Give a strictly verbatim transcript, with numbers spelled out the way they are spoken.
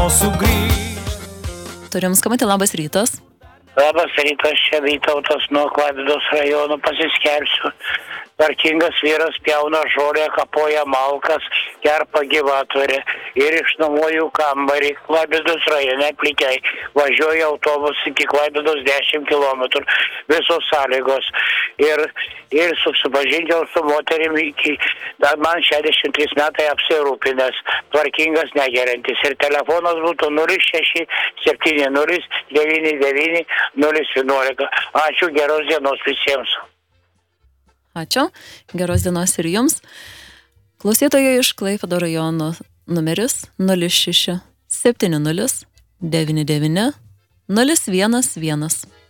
namo sugrįž. Turim skambutį, labas rytas. Labas rytas, čia Vytautas nuo Klaipėdos rajono, pasiskelbsiu. Tvarkingas vyras pjauna žolę, kapoja malkas, kerpa gyvatvorę ir išnuomoju kambarį. Klaipėdos rajone plikiai. Važiuoja autobus iki Klaipėdos dešimt kilometrų. Visos sąlygos. Ir, ir susipažinčiau su moterim iki, man šešiasdešimt trys metai apsirūpinęs. Tvarkingas, negeriantis. Ir telefonas būtų nulis šeši septyni nulis devyni devyni nulis vienuolika. Ačiū, geros dienos visiems. Ačiū, geros dienos ir jums. Klausytojo iš Klaipėdos rajono numeris nulis šeši septyni nulis devyni devyni nulis vienas vienas.